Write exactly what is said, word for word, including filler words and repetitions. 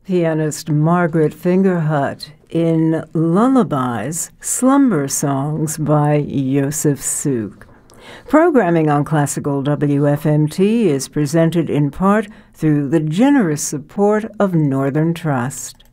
Pianist Margaret Fingerhut in Lullabies, Slumber Songs by Joseph Suk. Programming on Classical W F M T is presented in part through the generous support of Northern Trust.